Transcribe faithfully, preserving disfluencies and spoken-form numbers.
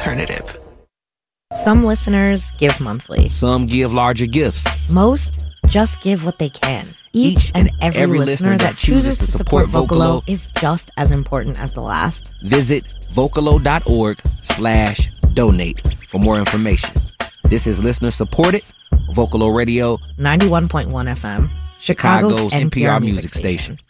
alternative. Some listeners give monthly. Some give larger gifts. Most just give what they can. Each, Each and every, every listener, listener that chooses to support Vocalo is just as important as the last. Visit Vocalo.org slash donate for more information. This is listener supported Vocalo Radio ninety-one point one F M, Chicago's, Chicago's N P R, N P R music station. station.